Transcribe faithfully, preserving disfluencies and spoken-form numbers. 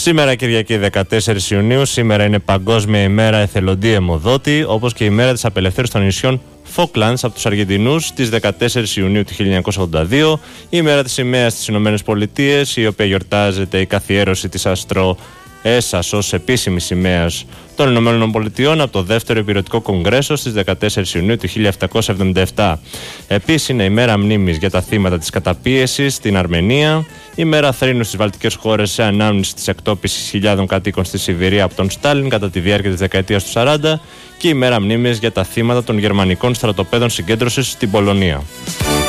Σήμερα Κυριακή δεκατέσσερις Ιουνίου, σήμερα είναι Παγκόσμια ημέρα εθελοντή αιμοδότη, όπως και η μέρα της απελευθέρωσης των νησιών Falklands από τους Αργεντινούς στις δεκατέσσερις Ιουνίου του χίλια εννιακόσια ογδόντα δύο, η μέρα της σημαίας στις Ηνωμένες Πολιτείες, η οποία γιορτάζεται η καθιέρωση της αστροέσας ως επίσημη σημαίας των Ηνωμένων Πολιτειών από το δεύτερο Υπηρετικό Κογκρέσο στις δεκατέσσερις Ιουνίου του χίλια επτακόσια εβδομήντα επτά. Επίσης είναι η μέρα μνήμης για τα θύματα της καταπίεσης στην Αρμενία, η μέρα θρήνου στις βαλτικές χώρες σε ανάμνηση της εκτόπισης χιλιάδων κατοίκων στη Σιβηρία από τον Στάλιν κατά τη διάρκεια της δεκαετίας του σαράντα και η μέρα μνήμης για τα θύματα των γερμανικών στρατοπέδων συγκέντρωσης στην Πολωνία.